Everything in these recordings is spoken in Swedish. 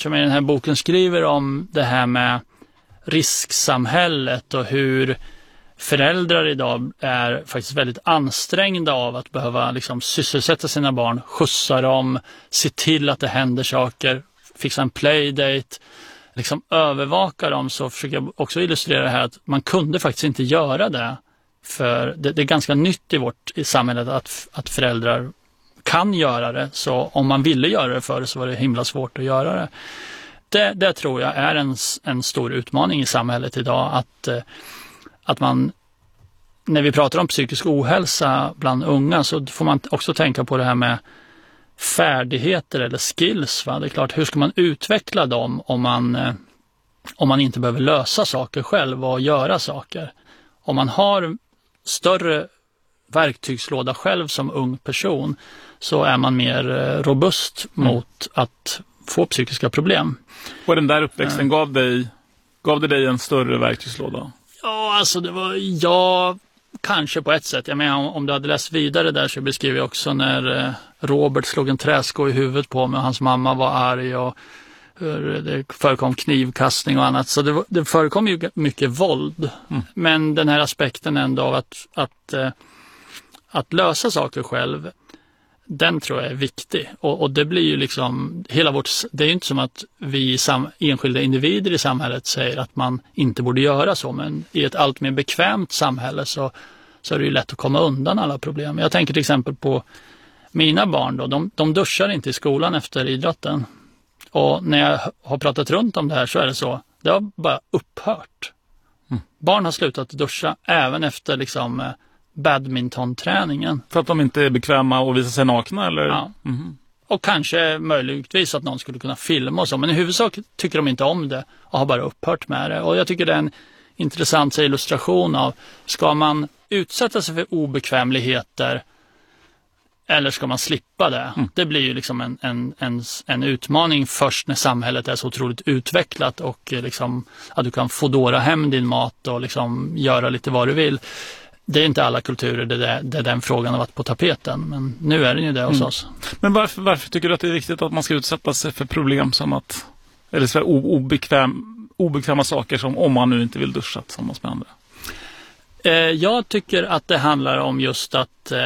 som i den här boken skriver om det här med risksamhället och hur föräldrar idag är faktiskt väldigt ansträngda av att behöva liksom sysselsätta sina barn, skjutsa dem, se till att det händer saker, fixa en playdate, liksom övervaka dem. Så försöker jag också illustrera här att man kunde faktiskt inte göra det. För det är ganska nytt i samhället att föräldrar kan göra det. Så om man ville göra det förr så var det himla svårt att göra det. Det tror jag är en stor utmaning i samhället idag. Att man, när vi pratar om psykisk ohälsa bland unga, så får man också tänka på det här med färdigheter eller skills. Va? Det är klart, hur ska man utveckla dem om man inte behöver lösa saker själv och göra saker? Om man har större verktygslåda själv som ung person så är man mer robust mot att få psykiska problem. Och den där uppväxten gav det dig en större verktygslåda? Ja, alltså det var kanske på ett sätt. Jag menar, om du hade läst vidare där så beskriver jag också när Robert slog en träsko i huvudet på mig och hans mamma var arg och hur det förekom knivkastning och annat. Så det förekom ju mycket våld. Men den här aspekten ändå av att lösa saker själv, den tror jag är viktig. Och det blir ju liksom det är ju inte som att vi enskilda individer i samhället säger att man inte borde göra så, men i ett allt mer bekvämt samhälle så är det ju lätt att komma undan alla problem. Jag tänker till exempel på mina barn då, de duschar inte i skolan efter idrotten. Och när jag har pratat runt om det här så är det så, det har bara upphört. Barn har slutat duscha även efter liksom badmintonträningen. För att de inte är bekväma och visar sig nakna eller? Ja. Och kanske möjligtvis att någon skulle kunna filma och så. Men i huvudsak tycker de inte om det och har bara upphört med det. Och jag tycker det är en intressant illustration av, ska man utsätta sig för obekvämligheter eller ska man slippa det? Det blir ju liksom en utmaning först när samhället är så otroligt utvecklat och liksom att du kan fodora hem din mat och liksom göra lite vad du vill. Det är inte alla kulturer där den frågan har varit på tapeten, men nu är den ju det hos oss. Men varför tycker du att det är viktigt att man ska utsätta sig för problem som eller så obekväma saker som om man nu inte vill duscha tillsammans med andra? Jag tycker att det handlar om just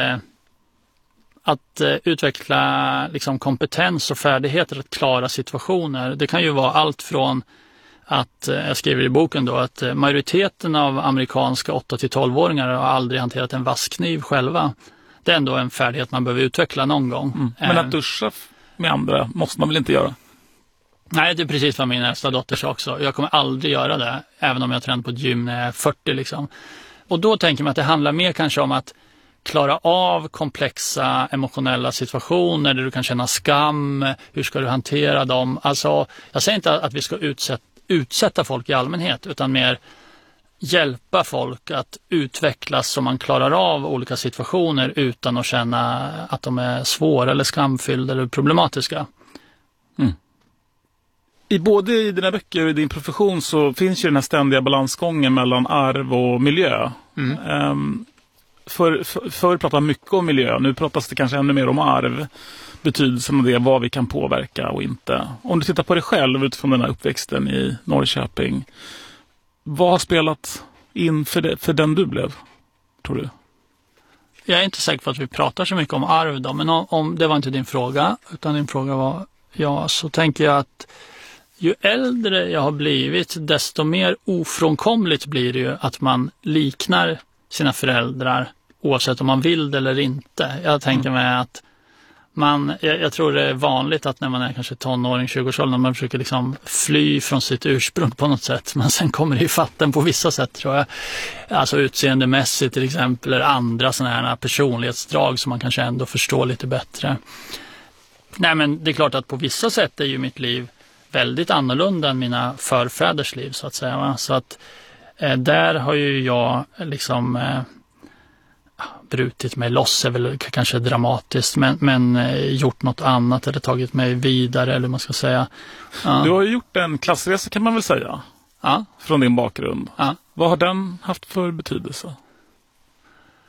att utveckla liksom kompetens och färdigheter att klara situationer. Det kan ju vara allt från att, jag skriver i boken då, att majoriteten av amerikanska 8-12-åringar har aldrig hanterat en vasskniv själva. Det är ändå en färdighet man behöver utveckla någon gång. Men att duscha med andra måste man väl inte göra? Nej, det är precis vad min äldsta dotter sa också. Jag kommer aldrig göra det, även om jag tränar på ett gym när jag är 40 liksom. Och då tänker man att det handlar mer kanske om att klara av komplexa emotionella situationer där du kan känna skam. Hur ska du hantera dem? Alltså, jag säger inte att vi ska utsätta folk i allmänhet, utan mer hjälpa folk att utvecklas så man klarar av olika situationer utan att känna att de är svåra eller skamfyllda eller problematiska. Både i dina böcker och i din profession så finns ju den här ständiga balansgången mellan arv och miljö. Förr pratade mycket om miljö, nu pratas det kanske ännu mer om arv, betydelsen av det, vad vi kan påverka och inte. Om du tittar på dig själv utifrån den här uppväxten i Norrköping, vad har spelat in för den du blev, tror du? Jag är inte säker på att vi pratar så mycket om arv då, men om det var inte din fråga, utan din fråga var så tänker jag att ju äldre jag har blivit, desto mer ofrånkomligt blir det ju att man liknar sina föräldrar oavsett om man vill det eller inte. Jag tänker mig att jag tror det är vanligt att när man är kanske tonåring, 20-årsåldern, man försöker liksom fly från sitt ursprung på något sätt, men sen kommer det i fatten på vissa sätt, tror jag. Alltså utseendemässigt till exempel, eller andra sådana här personlighetsdrag som man kanske ändå förstår lite bättre. Nej, men det är klart att på vissa sätt är ju mitt liv väldigt annorlunda än mina förfäders liv, så att säga. Va? Så att där har ju jag liksom brutit mig loss, är väl kanske dramatiskt, men gjort något annat eller tagit mig vidare, eller man ska säga. Ja. Du har ju gjort en klassresa, kan man väl säga, från din bakgrund. Ja. Vad har den haft för betydelse?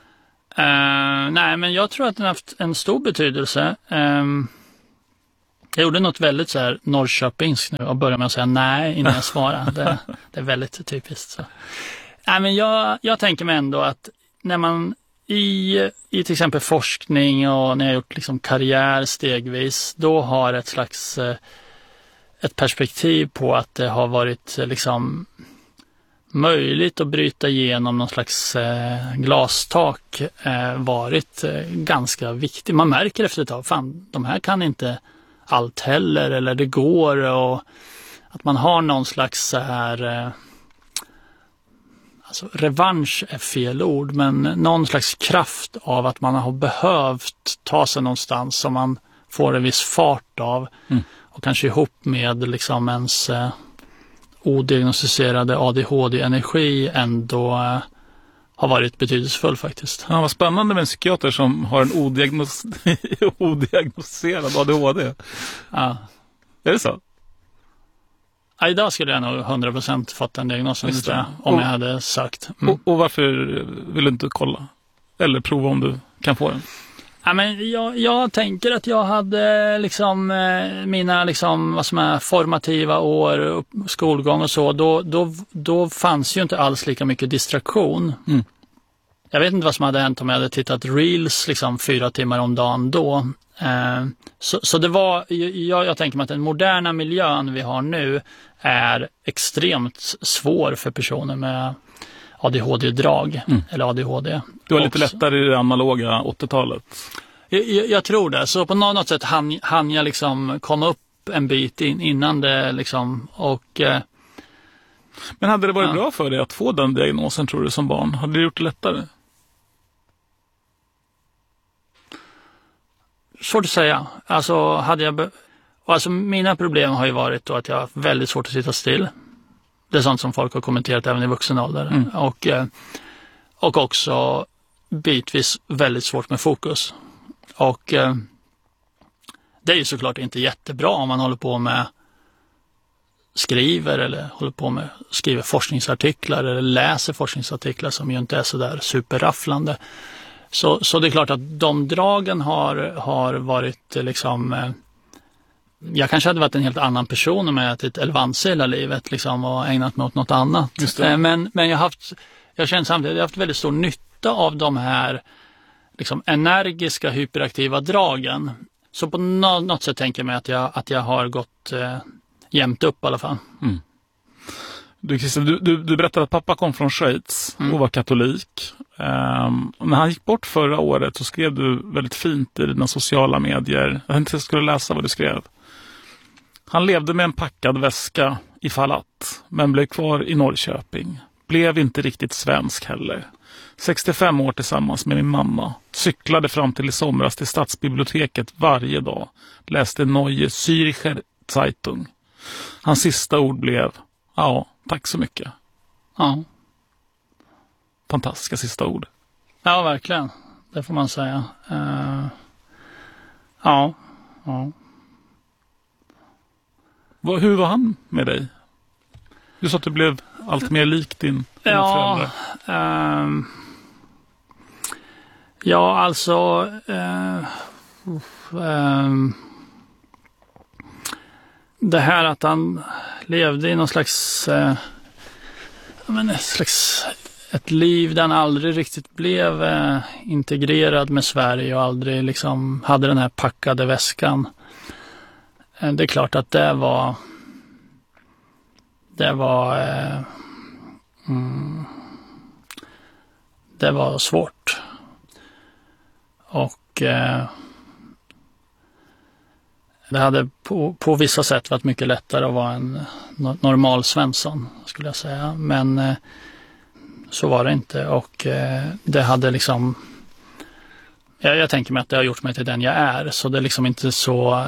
Nej, men jag tror att den har haft en stor betydelse. Jag gjorde något väldigt så här Norrköpings nu och började med att säga nej innan jag svarade. Det är väldigt typiskt. Så. Nej, men jag tänker mig ändå att när man i till exempel forskning och när jag gjort liksom karriär stegvis, då har ett slags ett perspektiv på att det har varit liksom möjligt att bryta igenom någon slags glastak varit ganska viktigt. Man märker efter ett tag, fan, de här kan inte allt heller, eller det går, och att man har någon slags så här alltså revansch är fel ord, men någon slags kraft av att man har behövt ta sig någonstans som man får en viss fart av och kanske ihop med liksom ens odiagnostiserade ADHD-energi ändå har varit betydelsefull faktiskt. Ja, vad spännande med en psykiater som har en odiagnostiserad ADHD. Ja. Är det så? Ja, idag skulle jag nog 100% fått den diagnosen om jag hade sagt. Och varför vill du inte kolla? Eller prova om du kan få den? Ja, men jag tänker att jag hade liksom mina liksom, vad som är formativa år, skolgång och så, då fanns ju inte alls lika mycket distraktion. Jag vet inte vad som hade hänt om jag hade tittat reels liksom 4 timmar om dagen då. Så det var, jag tänker mig att den moderna miljön vi har nu är extremt svår för personer med ADHD-drag eller ADHD. Du var lite lättare i det analoga 80-talet. Jag tror det. Så på något sätt hann jag liksom komma upp en bit innan det liksom. Och, men hade det varit bra för dig att få den diagnosen, tror du, som barn? Hade det gjort det lättare? Svårt att säga. Alltså, mina problem har ju varit då att jag har väldigt svårt att sitta still. Det är sånt som folk har kommenterat även i vuxen ålder. Och också bitvis väldigt svårt med fokus. Och det är ju såklart inte jättebra om man håller på med skriver forskningsartiklar eller läser forskningsartiklar som ju inte är så där superrafflande. Så det är klart att de dragen har varit liksom... Jag kanske hade varit en helt annan person om jag ätit Elvanse hela livet liksom, och ägnat mig åt något annat. Men jag känner samtidigt att jag har haft väldigt stor nytta av de här liksom, energiska, hyperaktiva dragen. Så på något sätt tänker jag mig att jag har gått jämnt upp i alla fall. Du, Christian, du berättade att pappa kom från Schweiz och var katolik. När han gick bort förra året så skrev du väldigt fint i dina sociala medier. Jag tänkte att jag skulle läsa vad du skrev. Han levde med en packad väska i Fallatt, men blev kvar i Norrköping. Blev inte riktigt svensk heller. 65 år tillsammans med min mamma. Cyklade fram till i somras till stadsbiblioteket varje dag. Läste Neue Zürcher Zeitung. Hans sista ord blev: ja, tack så mycket. Ja. Fantastiska sista ord. Ja, verkligen. Det får man säga. Ja. Hur var han med dig? Du sa att du blev allt mer lik din föräldrar. Ja, alltså... det här att han levde i någon slags... ett liv där han aldrig riktigt blev integrerad med Sverige och aldrig liksom hade den här packade väskan. Det är klart att det var svårt. Och det hade på vissa sätt varit mycket lättare att vara en normal Svensson, skulle jag säga. Men så var det inte. Och det hade liksom... Jag tänker mig att det har gjort mig till den jag är. Så det är liksom inte så...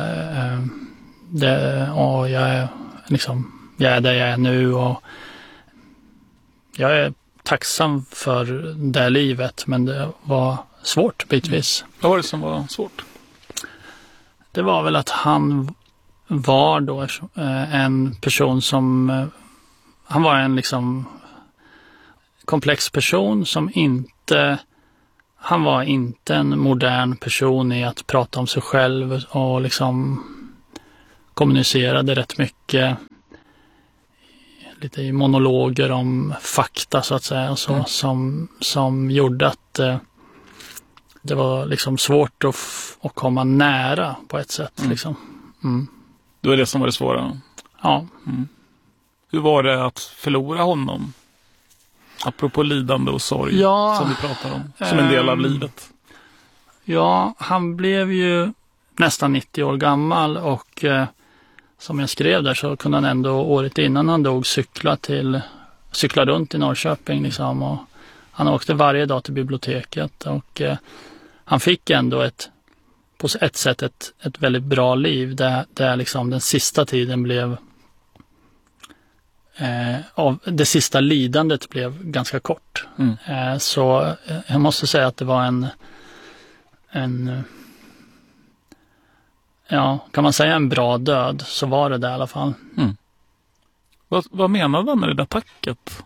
jag är där jag är nu. Och jag är tacksam för det livet. Men det var svårt bitvis. Vad var det som var svårt? Det var väl att han var då en person som... Han var en liksom komplex person som inte... Han var inte en modern person i att prata om sig själv och liksom kommunicerade rätt mycket, lite i monologer om fakta så att säga, så, som gjorde att det var liksom svårt att komma nära på ett sätt. Liksom. Det var det som var det svåra? Ja. Hur var det att förlora honom? Apropå lidande och sorg som vi pratar om, som en del av livet. Ja, han blev ju nästan 90 år gammal och som jag skrev där så kunde han ändå året innan han dog cykla runt i Norrköping liksom, och han åkte varje dag till biblioteket och han fick ändå på ett sätt ett väldigt bra liv där liksom den sista tiden blev av det sista lidandet blev ganska kort. Så jag måste säga att det var en kan man säga en bra död, så var det i alla fall. Vad menade han med det där tacket?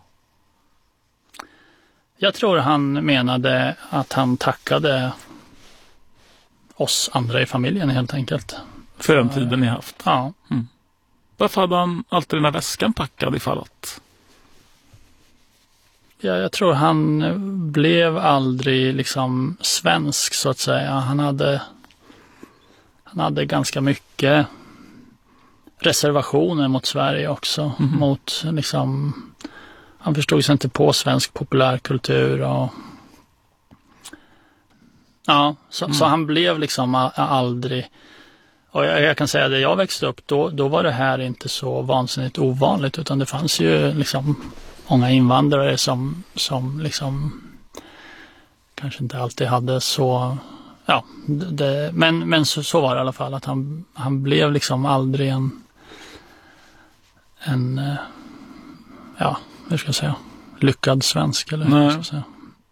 Jag tror han menade att han tackade oss andra i familjen helt enkelt. För den tiden ni haft? Ja. Varför hade han alltid den här väskan packad ifall att? Ja, jag tror han blev aldrig liksom svensk så att säga. Han hade ganska mycket reservationer mot Sverige också. Mot liksom, han förstod sig inte på svensk populärkultur och så han blev liksom aldrig. Och jag kan säga att jag växte upp då var det här inte så vansinnigt ovanligt, utan det fanns ju liksom många invandrare som liksom kanske inte alltid hade så men så var det i alla fall, att han blev liksom aldrig en hur ska jag säga, lyckad svensk eller hur ska jag säga.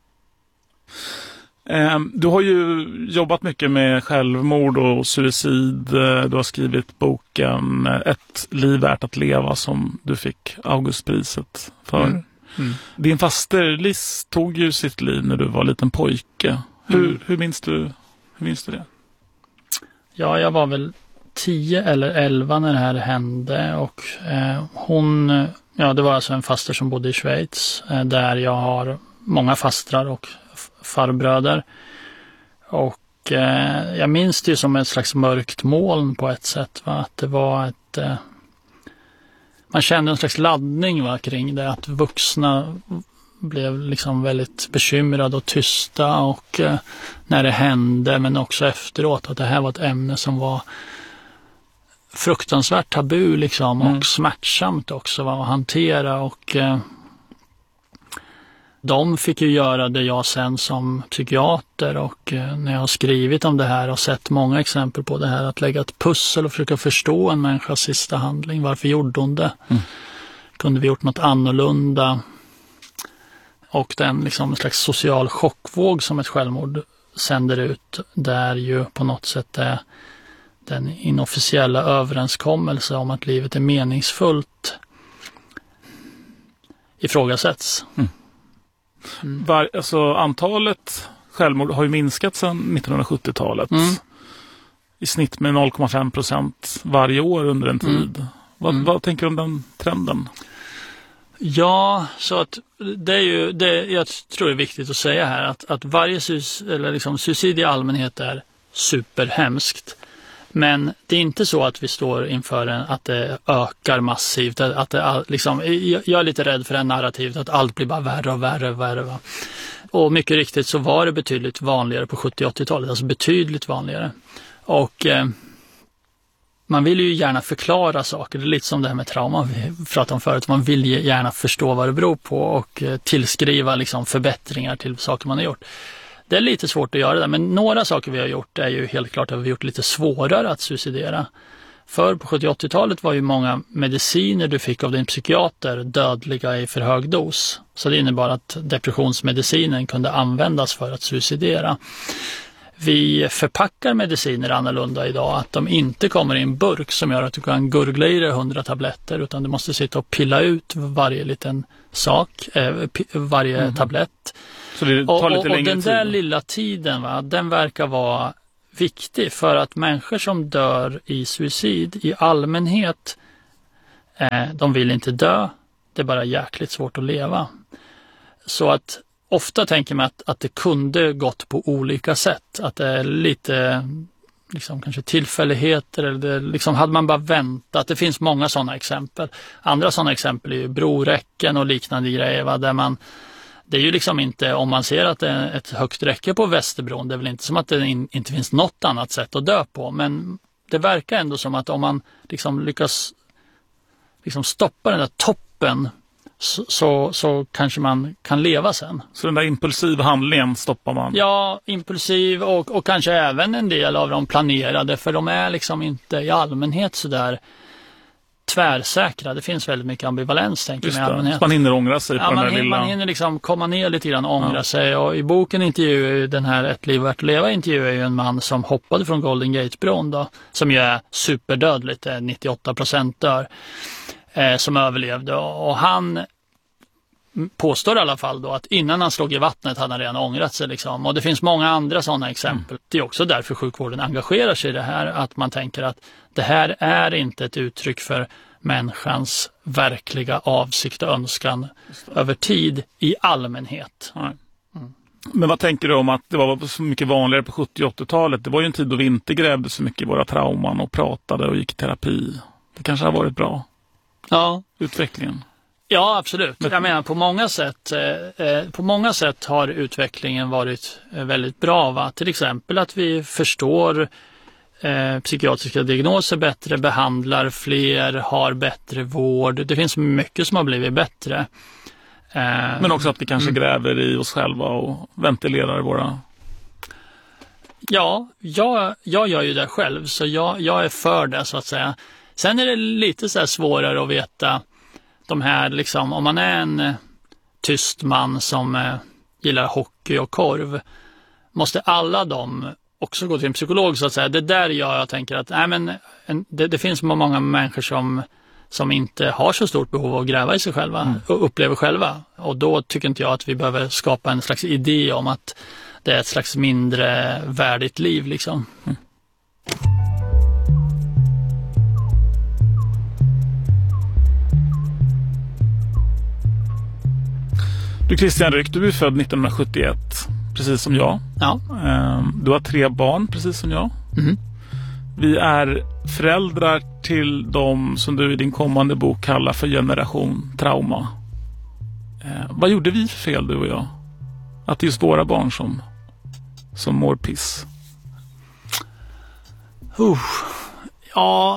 Du har ju jobbat mycket med självmord och suicid. Du har skrivit boken Ett liv värt att leva som du fick Augustpriset för. Din faster Liz tog ju sitt liv när du var liten pojke. Hur minns du det? Ja, jag var väl 10 eller 11 när det här hände och det var alltså en faster som bodde i Schweiz där jag har många fastrar och farbröder. Och jag minns det ju som ett slags mörkt moln på ett sätt. Att det var man kände en slags laddning kring det. Att vuxna blev liksom väldigt bekymrade och tysta. Och när det hände, men också efteråt. Att det här var ett ämne som var fruktansvärt tabu liksom. Och smärtsamt också att hantera. Och de fick ju göra det jag sen som psykiater, och när jag har skrivit om det här och sett många exempel på det här, att lägga ett pussel och försöka förstå en människas sista handling. Varför gjorde hon det? Kunde vi gjort något annorlunda? Och den liksom en slags social chockvåg som ett självmord sänder ut, där ju på något sätt är den inofficiella överenskommelse om att livet är meningsfullt ifrågasätts. Alltså antalet självmord har ju minskat sedan 1970-talet. I snitt med 0,5% varje år under en tid. Vad tänker du om den trenden? Ja, så att det är ju jag tror det är viktigt att säga här att varje suicid i allmänhet är superhemskt. Men det är inte så att vi står inför att det ökar massivt. Att det, liksom, jag är lite rädd för det narrativet att allt blir bara värre och värre och värre. Va? Och mycket riktigt så var det betydligt vanligare på 70- och 80-talet. Alltså betydligt vanligare. Och man vill ju gärna förklara saker. Det är lite som det här med trauma vi pratade om förut. Man vill gärna förstå vad det beror på och tillskriva liksom förbättringar till saker man har gjort. Det är lite svårt att göra det, men några saker vi har gjort är ju helt klart att vi har gjort det lite svårare att suicidera. För på 70- och 80-talet var ju många mediciner du fick av din psykiater dödliga i för hög dos. Så det innebar att depressionsmedicinen kunde användas för att suicidera. Vi förpackar mediciner annorlunda idag, att de inte kommer i en burk som gör att du kan gurgla i dig 100 tabletter, utan du måste sitta och pilla ut varje liten sak, varje tablett. Så det tar lite längre tid. Och den där lilla tiden, den verkar vara viktig för att människor som dör i suicid i allmänhet, de vill inte dö. Det är bara jäkligt svårt att leva. Så att ofta tänker man att det kunde gått på olika sätt. Att det är lite liksom kanske tillfälligheter eller liksom hade man bara väntat. Det finns många sådana exempel. Andra sådana exempel är ju broräcken och liknande grejer. Va? Där det är ju liksom inte, om man ser att det är ett högt räcke på Västerbron, det är väl inte som att det inte finns något annat sätt att dö på. Men det verkar ändå som att om man liksom lyckas liksom stoppa den där toppen så kanske man kan leva sen. Så den där impulsiva handlingen stoppar man? Ja, impulsiv och kanske även en del av de planerade, för de är liksom inte i allmänhet så där tvärsäkra. Det finns väldigt mycket ambivalens, tänker jag, i allmänhet. Man hinner ångra sig på den där lilla... Man hinner liksom komma ner lite grann och ångra sig. Och i boken intervjuar den här Ett liv värt att leva intervjuar ju en man som hoppade från Golden Gate-bron då, som ju är superdödligt, 98% dör, som överlevde. Och han påstår i alla fall då att innan han slog i vattnet hade han redan ångrat sig. Liksom. Och det finns många andra sådana exempel. Det är också därför sjukvården engagerar sig i det här. Att man tänker att det här är inte ett uttryck för människans verkliga avsikt och önskan över tid i allmänhet. Nej. Men vad tänker du om att det var så mycket vanligare på 70- och 80-talet? Det var ju en tid då vi inte grävde så mycket i våra trauman och pratade och gick i terapi. Det kanske har varit bra. Ja. Utvecklingen. Ja, absolut. Jag menar, på många sätt har utvecklingen varit väldigt bra. Va? Till exempel att vi förstår psykiatriska diagnoser bättre, behandlar fler, har bättre vård. Det finns mycket som har blivit bättre. Men också att vi kanske gräver i oss själva och ventilerar våra... Ja, jag gör ju det själv, så jag är för det, så att säga. Sen är det lite så här svårare att veta de här, liksom, om man är en tyst man som gillar hockey och korv, måste alla de också gå till en psykolog, så att säga. Det där jag tänker att det finns många människor som inte har så stort behov av att gräva i sig själva och upplever själva. Och då tycker inte jag att vi behöver skapa en slags idé om att det är ett slags mindre värdigt liv. Liksom. Du, Christian Ryck, du är född 1971, precis som jag. Ja. Du har 3 barn, precis som jag. Mm. Vi är föräldrar till dem som du i din kommande bok kallar för generation trauma. Vad gjorde vi för fel, du och jag? Att det är just våra barn som mår piss. Ja,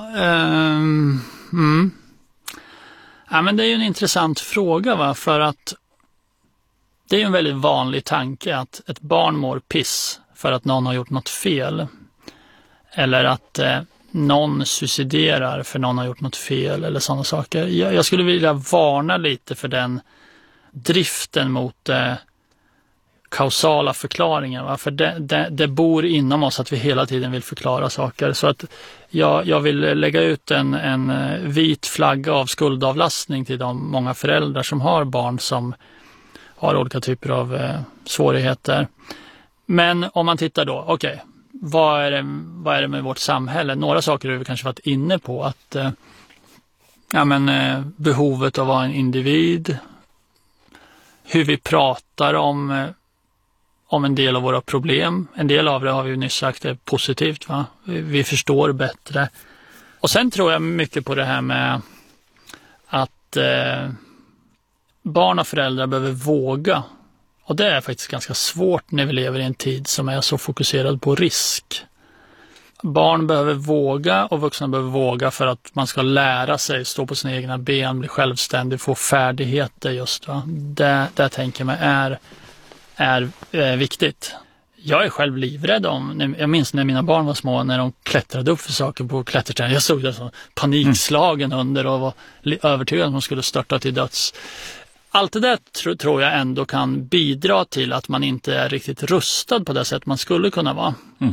men det är ju en intressant fråga, va? För att det är en väldigt vanlig tanke att ett barn mår piss för att någon har gjort något fel. Eller att någon suiciderar för någon har gjort något fel eller sådana saker. Jag skulle vilja varna lite för den driften mot kausala förklaringar. Va? För det bor inom oss att vi hela tiden vill förklara saker. Så att jag vill lägga ut en vit flagga av skuldavlastning till de många föräldrar som har barn som har olika typer av svårigheter. Men om man tittar då, okej, vad är det med vårt samhälle? Några saker har vi kanske varit inne på. Att behovet av att vara en individ. Hur vi pratar om en del av våra problem. En del av det har vi ju nyss sagt är positivt. Va? Vi förstår bättre. Och sen tror jag mycket på det här med att barn och föräldrar behöver våga. Och det är faktiskt ganska svårt när vi lever i en tid som är så fokuserad på risk. Barn behöver våga och vuxna behöver våga för att man ska lära sig, stå på sina egna ben, bli självständig, få färdigheter just. Va? Det tänker jag mig är viktigt. Jag är själv livrädd jag minns när mina barn var små, när de klättrade upp för saker på klätterträning. Jag stod där så panikslagen under och var övertygad att de skulle störta till döds. Allt det där tror jag ändå kan bidra till att man inte är riktigt rustad på det sätt man skulle kunna vara.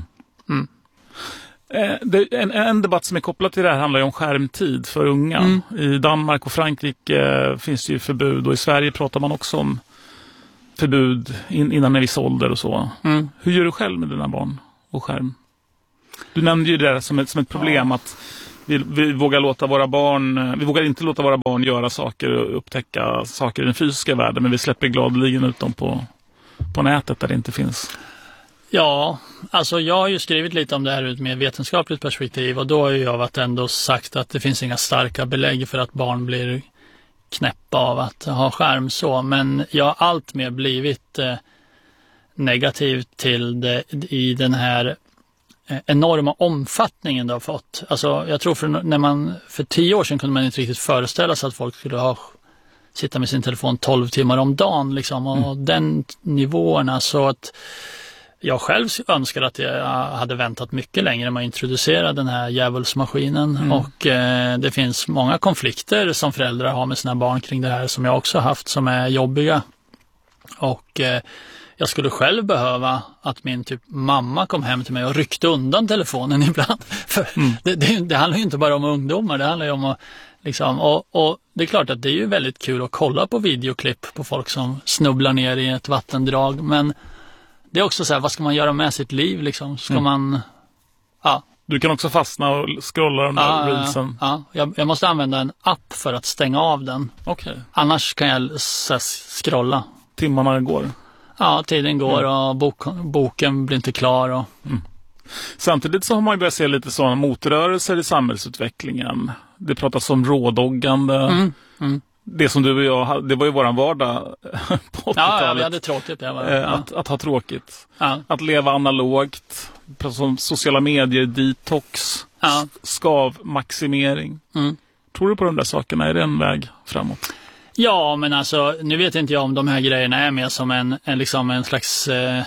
En debatt som är kopplad till det här handlar ju om skärmtid för unga. I Danmark och Frankrike finns det ju förbud, och i Sverige pratar man också om förbud innan en viss ålder och så. Hur gör du själv med dina barn och skärm? Du nämnde ju det som ett problem att vi vågar inte låta våra barn göra saker och upptäcka saker i den fysiska världen, men vi släpper gladeligen ut dem på nätet där det inte finns. Ja, alltså jag har ju skrivit lite om det här ur ett mer vetenskapligt perspektiv, och då har jag varit ändå sagt att det finns inga starka belägg för att barn blir knäppa av att ha skärm så, men jag har allt mer blivit negativ till det i den här enorma omfattningen det har fått. Alltså jag tror för 10 år sedan kunde man inte riktigt föreställa sig att folk skulle sitta med sin telefon 12 timmar om dagen liksom, och den nivåerna, så att jag själv önskar att jag hade väntat mycket längre med att introducera den här djävulsmaskinen. Och det finns många konflikter som föräldrar har med sina barn kring det här, som jag också haft, som är jobbiga. Och jag skulle själv behöva att min mamma kom hem till mig och ryckte undan telefonen ibland. För det handlar ju inte bara om ungdomar, det handlar ju om att liksom, och det är klart att det är ju väldigt kul att kolla på videoklipp på folk som snubblar ner i ett vattendrag, men det är också så här, vad ska man göra med sitt liv liksom? Ska man... Ja. Du kan också fastna och scrolla den där reelsen. Ja, jag måste använda en app för att stänga av den. Okay. Annars kan jag scrolla. Timmarna går. Ja, tiden går och boken blir inte klar. Och... Samtidigt så har man börjat se lite sådana motrörelser i samhällsutvecklingen. Det pratas om rådoggande. Det som du och jag, det var ju våran vardag på 80-talet. Ja, vi hade tråkigt. Att ha tråkigt. Ja. Att leva analogt. Som sociala medier, detox, skavmaximering. Tror du på de där sakerna? Är det en väg framåt? Ja, men alltså, nu vet inte jag om de här grejerna är mer som en slags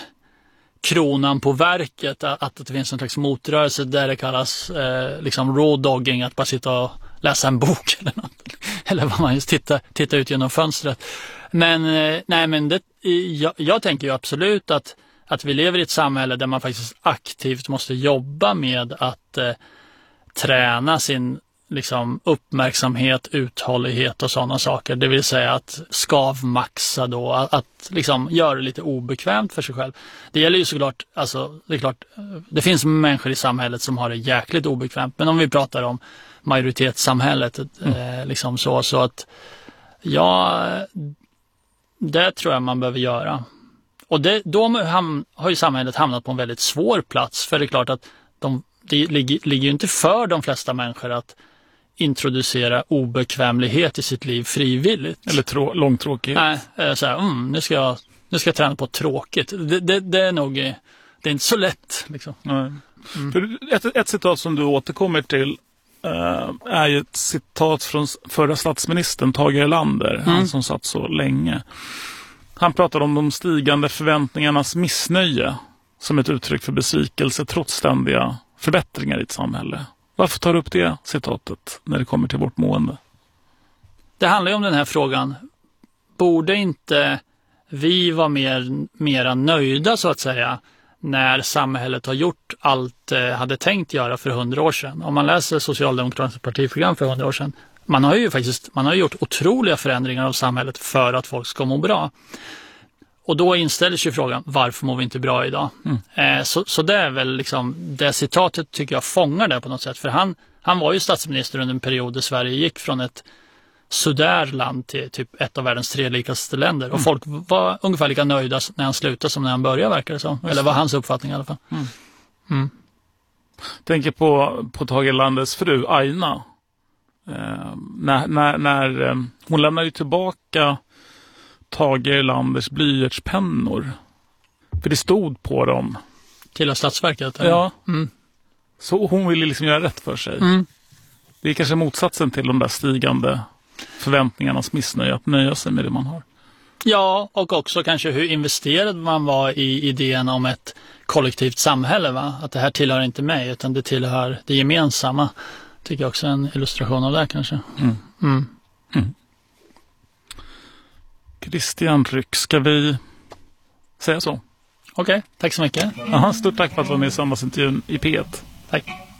kronan på verket. Att det finns en slags motrörelse där det kallas rådogging, att bara sitta och läsa en bok eller något. Eller vad man just titta ut genom fönstret. Men jag tänker ju absolut att vi lever i ett samhälle där man faktiskt aktivt måste jobba med att träna sin uppmärksamhet, uthållighet och sådana saker. Det vill säga att skavmaxa då, att göra det lite obekvämt för sig själv. Det gäller ju såklart, alltså det är klart, det finns människor i samhället som har det jäkligt obekvämt, men om vi pratar om majoritetssamhället så att det tror jag man behöver göra. Och då har ju samhället hamnat på en väldigt svår plats, för det är klart att det ligger ju inte för de flesta människor att introducera obekvämlighet i sitt liv frivilligt. Eller långtråkighet. Nej, nu ska jag träna på tråkigt. Det är nog, det är inte så lätt liksom. Nej. För ett citat som du återkommer till är ju ett citat från förra statsministern Tage Erlander, han som satt så länge. Han pratade om de stigande förväntningarnas missnöje som ett uttryck för besvikelse trots ständiga förbättringar i ett samhälle. Varför tar du upp det citatet när det kommer till vårt mående? Det handlar ju om den här frågan. Borde inte vi vara mera nöjda så att säga när samhället har gjort allt det hade tänkt göra för 100 år sedan? Om man läser Socialdemokraternas partiprogram för 100 år sedan, man har gjort otroliga förändringar av samhället för att folk ska må bra. Och då inställer sig frågan, varför mår vi inte bra idag? Så det är väl det citatet tycker jag fångar det på något sätt. För han var ju statsminister under en period där Sverige gick från ett land till typ ett av världens 3 rikaste länder. Och folk var ungefär lika nöjda när han slutade som när han började, verkar det som. Eller var hans uppfattning i alla fall. Tänker på Tage Erlanders fru Aina. När hon lämnar ju tillbaka Tage Erlanders blyertspennor. För det stod på dem. Till Stadsverket? Ja. Så hon ville göra rätt för sig. Det är kanske motsatsen till de där stigande förväntningarnas missnöje, att nöja sig med det man har. Ja, och också kanske hur investerad man var i idén om ett kollektivt samhälle. Va? Att det här tillhör inte mig, utan det tillhör det gemensamma. Tycker jag också är en illustration av det kanske. Christian Ryck, ska vi säga så? Okej, tack så mycket. Stort tack för att du var med i söndagsintervjun i P1. Tack.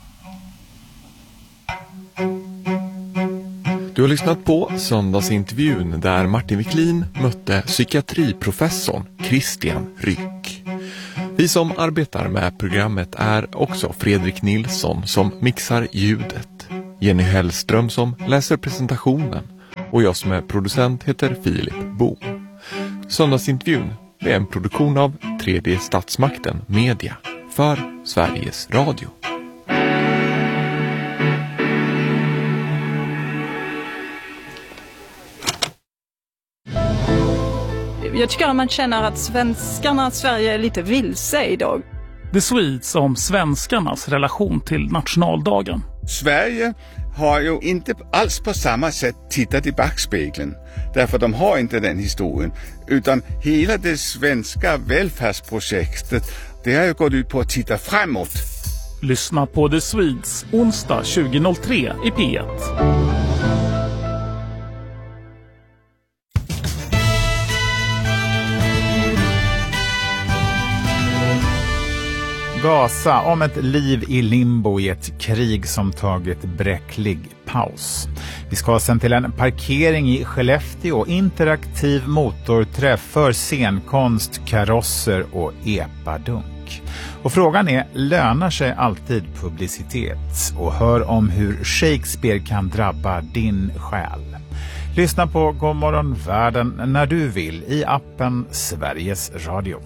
Du har lyssnat på söndagsintervjun där Martin Wiklin mötte psykiatriprofessorn Christian Ryck. Vi som arbetar med programmet är också Fredrik Nilsson som mixar ljudet, Jenny Hellström som läser presentationen och jag som är producent heter Filip Bo. Söndagsintervjun är en produktion av 3D Statsmakten Media för Sveriges Radio. Jag tycker att man känner att svenskarna i Sverige är lite vilse idag. The Swedes om svenskarnas relation till nationaldagen. Sverige har ju inte alls på samma sätt tittat i backspegeln. Därför de har inte den historien. Utan hela det svenska välfärdsprojektet, det har ju gått ut på att titta framåt. Lyssna på The Swedes onsdag 2003 i P1. Gaza om ett liv i limbo i ett krig som tagit bräcklig paus. Vi ska sen till en parkering i Skellefteå, interaktiv motorträff för scenkonst, karosser och epadunk. Och frågan är, lönar sig alltid publicitet? Och hör om hur Shakespeare kan drabba din själ. Lyssna på Godmorgon Världen när du vill i appen Sveriges Radio.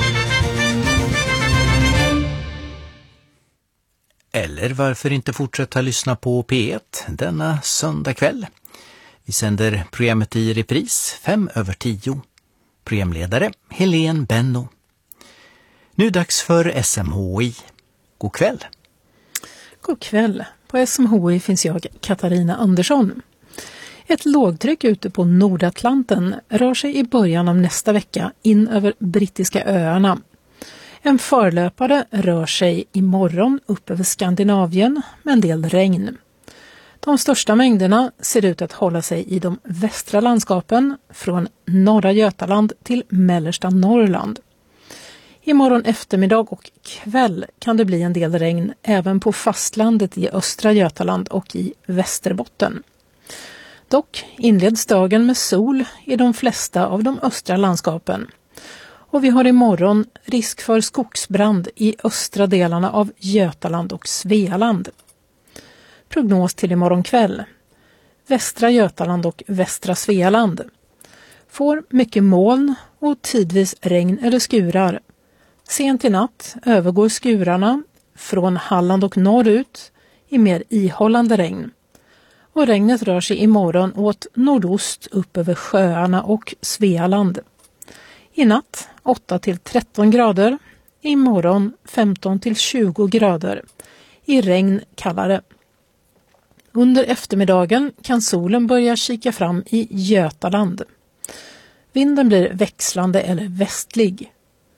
Eller varför inte fortsätta lyssna på P1 denna söndag kväll. Vi sänder programmet i repris 5:10. Programledare Helene Benno. Nu dags för SMHI. God kväll. God kväll. På SMHI finns jag, Katarina Andersson. Ett lågtryck ute på Nordatlanten rör sig i början av nästa vecka in över brittiska öarna. En förlöpare rör sig imorgon upp över Skandinavien med en del regn. De största mängderna ser ut att hålla sig i de västra landskapen från norra Götaland till mellersta Norrland. Imorgon eftermiddag och kväll kan det bli en del regn även på fastlandet i östra Götaland och i Västerbotten. Dock inleds dagen med sol i de flesta av de östra landskapen. Och vi har imorgon risk för skogsbrand i östra delarna av Götaland och Svealand. Prognos till imorgon kväll. Västra Götaland och västra Svealand får mycket moln och tidvis regn eller skurar. Sent i natt övergår skurarna från Halland och norrut i mer ihållande regn. Och regnet rör sig imorgon åt nordost upp över sjöarna och Svealand. I natt 8-13 grader, imorgon 15-20 grader. I regn kallare. Under eftermiddagen kan solen börja kika fram i Götaland. Vinden blir växlande eller västlig.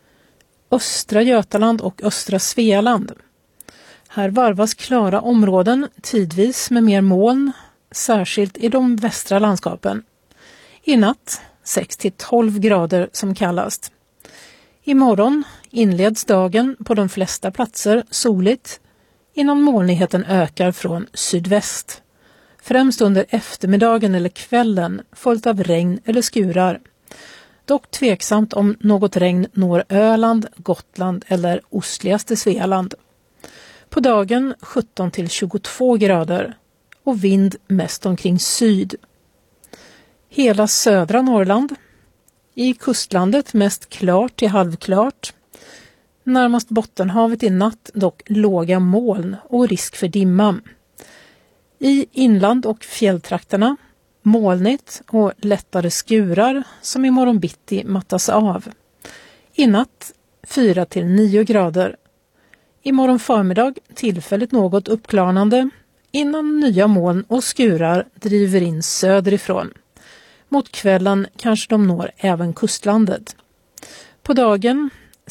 Östra Götaland och östra Svealand. Här varvas klara områden tidvis med mer moln, särskilt i de västra landskapen. I natt 6-12 grader som kallast. Imorgon inleds dagen på de flesta platser soligt innan molnigheten ökar från sydväst. Främst under eftermiddagen eller kvällen följt av regn eller skurar. Dock tveksamt om något regn når Öland, Gotland eller ostligaste Svealand. På dagen 17-22 grader och vind mest omkring syd. Hela södra Norrland. I kustlandet mest klart till halvklart. Närmast Bottenhavet i natt dock låga moln och risk för dimma. I inland och fjälltrakterna molnigt och lättare skurar som imorgon bitti mattas av. I natt 4-9 grader. Imorgon förmiddag tillfälligt något uppklarnande innan nya moln och skurar driver in söderifrån. Mot kvällen kanske de når även kustlandet. På dagen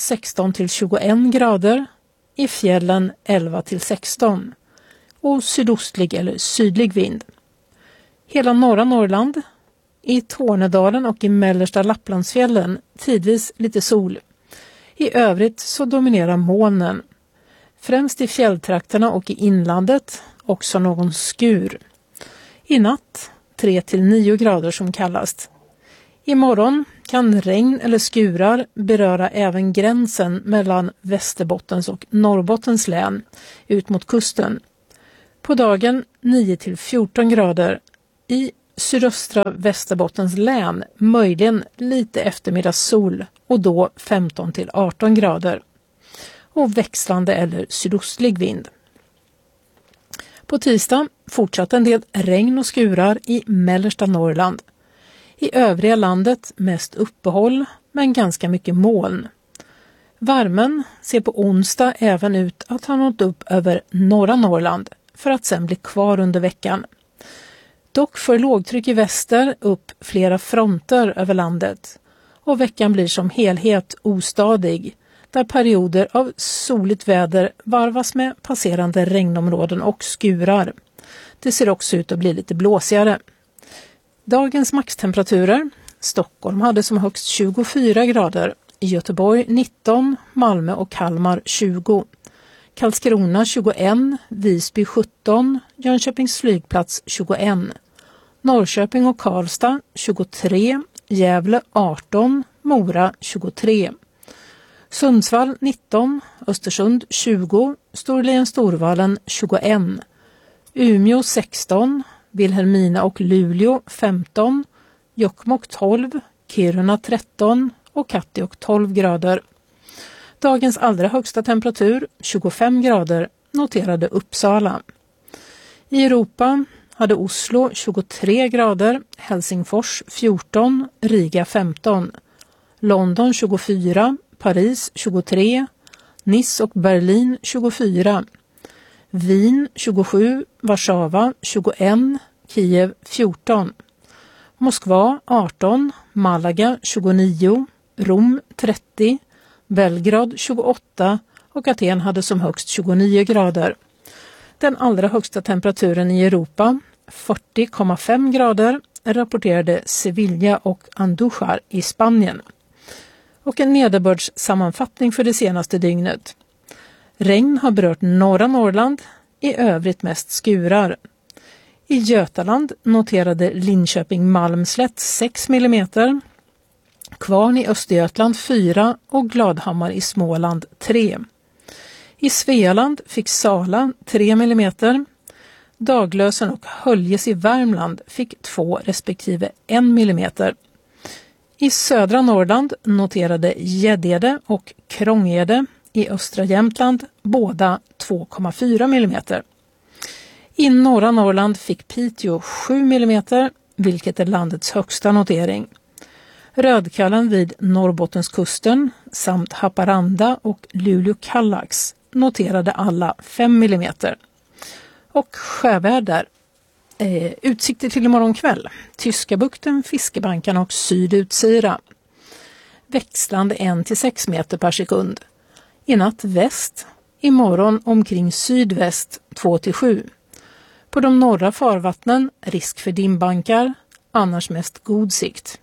16-21 grader, i fjällen 11-16 och sydostlig eller sydlig vind. Hela norra Norrland, i Tornedalen och i mellersta Lapplandsfjällen tidvis lite sol. I övrigt så dominerar molnen. Främst i fjälltrakterna och i inlandet också någon skur. I natt 3-9 grader som kallast. Imorgon kan regn eller skurar beröra även gränsen mellan Västerbottens och Norrbottens län ut mot kusten. På dagen 9-14 grader. I sydöstra Västerbottens län möjligen lite eftermiddagssol och då 15-18 grader. Och växlande eller sydostlig vind. På tisdag fortsatte en del regn och skurar i mellersta Norrland. I övriga landet mest uppehåll men ganska mycket moln. Värmen ser på onsdag även ut att ha nått upp över norra Norrland för att sedan bli kvar under veckan. Dock för lågtryck i väster upp flera fronter över landet och veckan blir som helhet ostadig där perioder av soligt väder varvas med passerande regnområden och skurar. Det ser också ut att bli lite blåsigare. Dagens maxtemperaturer. Stockholm hade som högst 24 grader, i Göteborg 19, Malmö och Kalmar 20. Karlskrona 21, Visby 17, Jönköpings flygplats 21. Norrköping och Karlstad 23, Gävle 18, Mora 23. Sundsvall 19, Östersund 20, Storlien-Storvallen 21. Umeå 16, Vilhelmina och Luleå 15, Jokkmokk 12, Kiruna 13 och Katteok 12 grader. Dagens allra högsta temperatur 25 grader noterade Uppsala. I Europa hade Oslo 23 grader, Helsingfors 14, Riga 15, London 24, Paris 23, Nice och Berlin 24, Wien 27, Warszawa 21, Kiev 14, Moskva 18, Malaga 29, Rom 30, Belgrad 28 och Aten hade som högst 29 grader. Den allra högsta temperaturen i Europa, 40,5 grader, rapporterade Sevilla och Andújar i Spanien. Och en nederbördssammanfattning för det senaste dygnet. Regn har berört norra Norrland, i övrigt mest skurar. I Götaland noterade Linköping-Malmslätt 6 mm, Kvarn i Östergötland 4 och Gladhammar i Småland 3. I Svealand fick Sala 3 mm, Daglösen och Höljes i Värmland fick 2 respektive 1 mm. I södra Norrland noterade Gäddede och Krångede i östra Jämtland båda 2,4 mm. I norra Norrland fick Piteå 7 mm, vilket är landets högsta notering. Rödkallen vid Norrbottenskusten samt Haparanda och Luleå-Kallax noterade alla 5 mm. Och sjöväder. Utsikter till imorgon kväll. Tyska bukten, Fiskebankarna och Sydutsira. Växlande 1-6 meter per sekund. I natt väst. Imorgon omkring sydväst 2-7. På de norra farvattnen risk för dimbankar. Annars mest god sikt.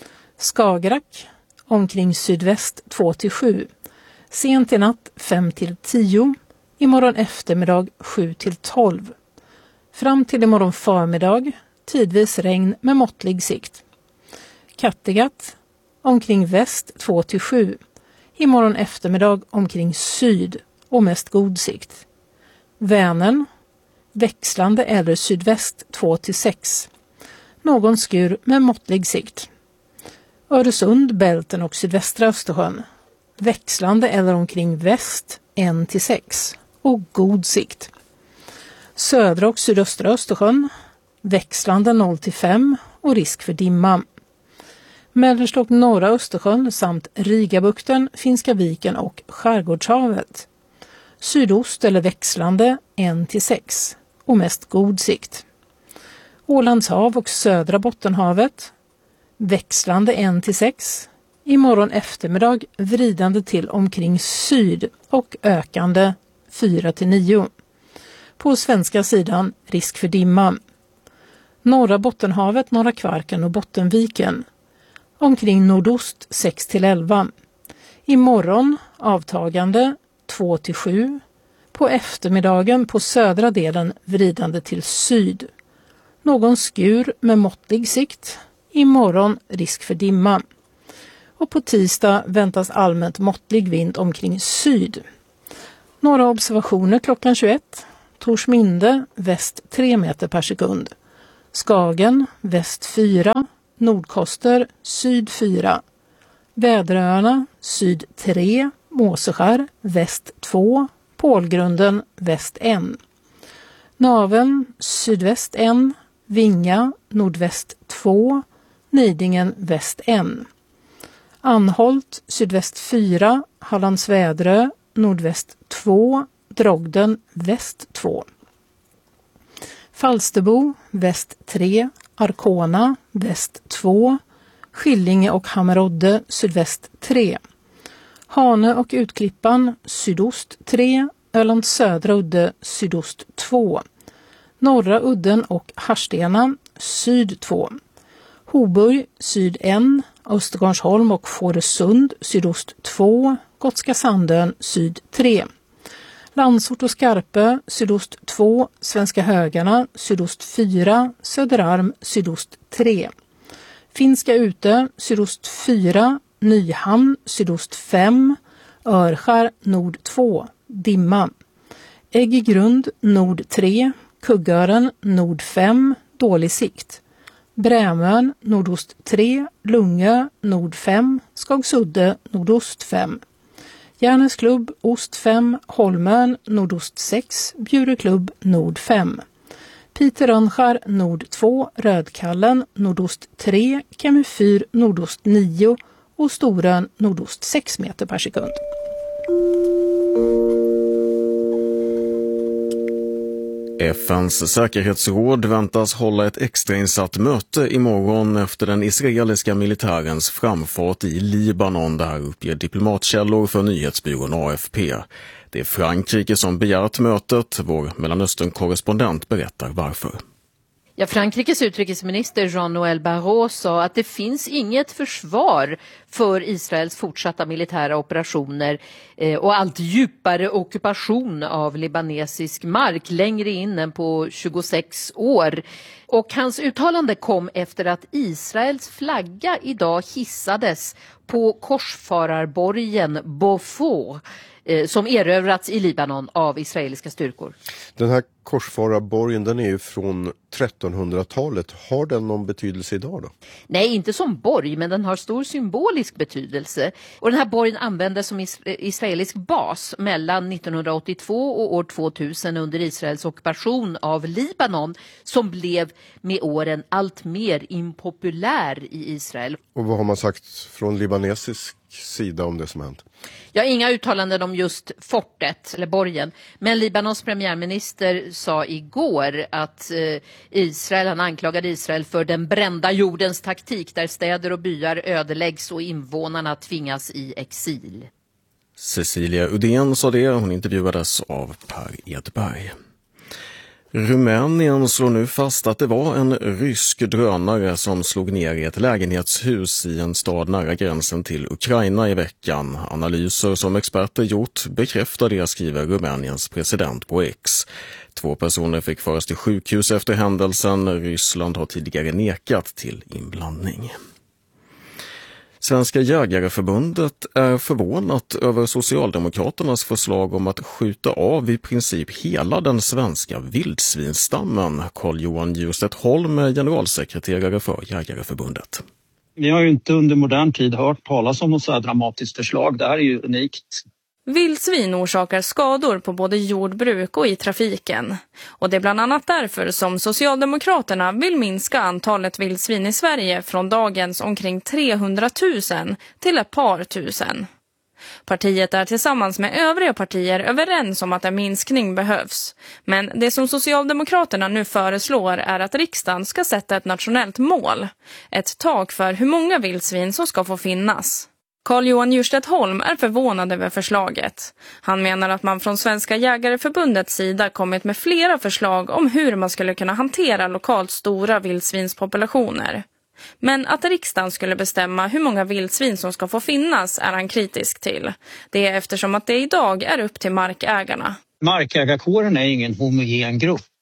Skagerrak omkring sydväst 2-7. Sent i natt 5-10. Imorgon eftermiddag 7-12. Fram till imorgon förmiddag tidvis regn med måttlig sikt. Kattegatt omkring väst 2-7. Imorgon eftermiddag omkring syd och mest god sikt. Vänern växlande eller sydväst 2-6. Någon skur med måttlig sikt. Öresund, Bälten och sydvästra Östersjön. Växlande eller omkring väst 1-6 och god sikt. Södra och sydöstra Östersjön. Växlande 0-5 och risk för dimma. Mellersta och norra Östersjön samt Rigabukten, Finska viken och Skärgårdshavet. Sydost eller växlande 1-6 och mest god sikt. Ålands hav och södra Bottenhavet. Växlande 1-6. Imorgon eftermiddag vridande till omkring syd och ökande 4-9. På svenska sidan risk för dimma. Norra Bottenhavet, Norra Kvarken och Bottenviken. Omkring nordost 6-11. Imorgon avtagande 2-7. På eftermiddagen på södra delen vridande till syd. Någon skur med måttlig sikt. Imorgon risk för dimma. och på tisdag väntas allmänt måttlig vind omkring syd. Några observationer klockan 21. Torsminde väst 3 meter per sekund. Skagen väst 4, Nordkoster syd 4. Väderöarna syd 3, Måseskär väst 2, Pålgrunden väst 1. Naveln sydväst 1, Vinga nordväst 2, Nidingen väst 1. Anholt sydväst 4, Hallandsvädrö nordväst 2, Drogden väst 2. Falsterbo väst 3, Arkona väst 2, Skillinge och Hammerodde sydväst 3. Hane och Utklippan sydost 3, Ölands södra udde sydost 2. Norra udden och Harstena syd 2. Hoburg syd 1, Östergarnsholm och Fårösund sydost 2, Gotska Sandön syd 3. Landsort och Skarpö sydost 2, Svenska Högarna sydost 4, Söderarm sydost 3. Finska Utö sydost 4, Nyhamn sydost 5, Örskär nord 2, Dimma. Äggegrund nord 3, Kuggören nord 5, dålig sikt. Brämön nordost 3, Lungö nord 5, Skagsudde nordost 5. Järnäs klubb ost 5, Holmön nordost 6, Bjure klubb nord 5. Piterönskär nord 2, Rödkallen nordost 3, Kemifyr nordost 9 och Storön nordost 6 meter per sekund. FNs säkerhetsråd väntas hålla ett extrainsatt möte imorgon efter den israeliska militärens framfart i Libanon, där uppger diplomatkällor för nyhetsbyrån AFP. Det är Frankrike som begärt mötet. Vår Mellanöstern-korrespondent berättar varför. Ja, Frankrikes utrikesminister Jean-Noël Barrot sa att det finns inget försvar för Israels fortsatta militära operationer och allt djupare ockupation av libanesisk mark längre in än på 26 år. Och hans uttalande kom efter att Israels flagga idag hissades på korsfararborgen Beaufort som erövrats i Libanon av israeliska styrkor. Den här korsfararborgen, den är ju från 1300-talet. Har den någon betydelse idag då? Nej, inte som borg, men den har stor symbolisk betydelse. Och den här borgen användes som israelisk bas mellan 1982 och år 2000 under Israels ockupation av Libanon, som blev med åren allt mer impopulär i Israel. Och vad har man sagt från libanesisk sida om det som hänt? Ja, inga uttalanden om just fortet eller borgen, men Libanons premiärminister sa igår att han anklagade Israel för den brända jordens taktik, där städer och byar ödeläggs och invånarna tvingas i exil. Cecilia Udén sa det, hon intervjuades av Per Edberg. Rumänien slår nu fast att det var en rysk drönare som slog ner i ett lägenhetshus i en stad nära gränsen till Ukraina i veckan. Analyser som experter gjort bekräftar det, skriver Rumäniens president på X. 2 personer fick föras till sjukhus efter händelsen. Ryssland har tidigare nekat till inblandning. Svenska jägareförbundet är förvånat över Socialdemokraternas förslag om att skjuta av i princip hela den svenska vildsvinstammen. Carl-Johan Djurstedt Holm är generalsekreterare för Jägareförbundet. Vi har ju inte under modern tid hört talas om något så här dramatiskt förslag. Det här är ju unikt. Vildsvin orsakar skador på både jordbruk och i trafiken. Och det är bland annat därför som Socialdemokraterna vill minska antalet vildsvin i Sverige från dagens omkring 300 000 till ett par tusen. Partiet är tillsammans med övriga partier överens om att en minskning behövs. Men det som Socialdemokraterna nu föreslår är att riksdagen ska sätta ett nationellt mål. Ett tak för hur många vildsvin som ska få finnas. Carl-Johan Djurstedt Holm är förvånad över förslaget. Han menar att man från Svenska jägareförbundets sida kommit med flera förslag om hur man skulle kunna hantera lokalt stora vildsvinspopulationer. Men att riksdagen skulle bestämma hur många vildsvin som ska få finnas är han kritisk till. Det är eftersom att det idag är upp till markägarna. Markägarkåren är ingen homogen grupp.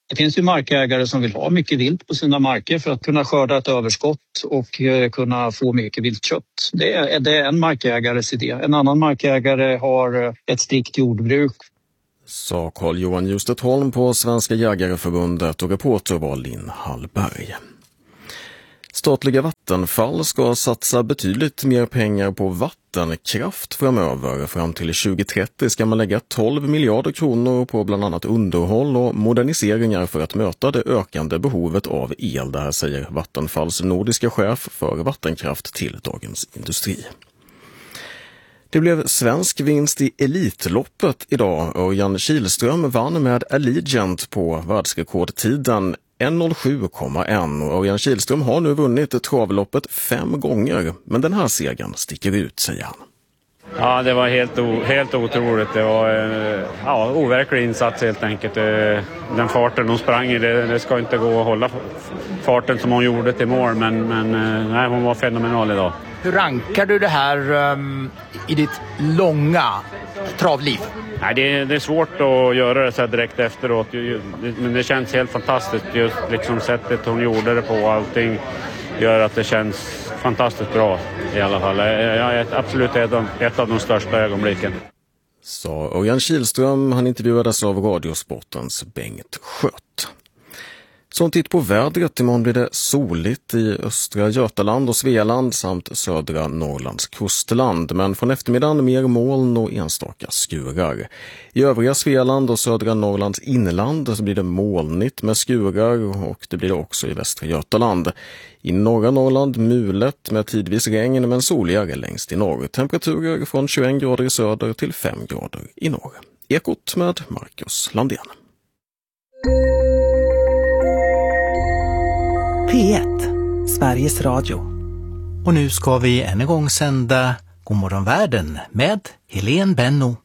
Det finns ju markägare som vill ha mycket vilt på sina marker för att kunna skörda ett överskott och kunna få mycket viltkött. Det är en markägares idé. En annan markägare har ett strikt jordbruk. Sa Carl-Johan Justetholm på Svenska jägareförbundet och reporter var Linn Hallberg. Statliga Vattenfall ska satsa betydligt mer pengar på vattenkraft framöver. Fram till 2030 ska man lägga 12 miljarder kronor på bland annat underhåll och moderniseringar för att möta det ökande behovet av el. Det här säger Vattenfalls nordiska chef för vattenkraft till Dagens Industri. Det blev svensk vinst i Elitloppet idag. Örjan Kihlström vann med Allegiant på världsrekordtiden 1:07,1 och Örjan Kihlström har nu vunnit travloppet 5 gånger, men den här segern sticker ut, säger han. Ja, det var helt otroligt. Det var en overklig insats helt enkelt. Den farten hon sprang i, det ska inte gå att hålla farten som hon gjorde till mål, men nej, hon var fenomenal idag. Hur rankar du det här i ditt långa travliv? Nej, det är svårt att göra det så här direkt efteråt, men det känns helt fantastiskt. Just liksom sättet hon gjorde det på, allting gör att det känns fantastiskt bra i alla fall. Jag är absolut ett av de största ögonblicken. Sa Örjan Kihlström, han intervjuades av Radiosportens Bengt Skött. Som titt på vädret, imorgon blir det soligt i östra Götaland och Svealand samt södra Norrlands kustland. Men från eftermiddagen mer moln och enstaka skurar. I övriga Svealand och södra Norrlands inland så blir det molnigt med skurar och det blir det också i västra Götaland. I norra Norrland mulet med tidvis regn men soligare längst i norr. Temperaturer från 21 grader i söder till 5 grader i norr. Ekot med Marcus Landén. P1, Sveriges Radio. Och nu ska vi än en gång sända God morgon världen med Helene Benno.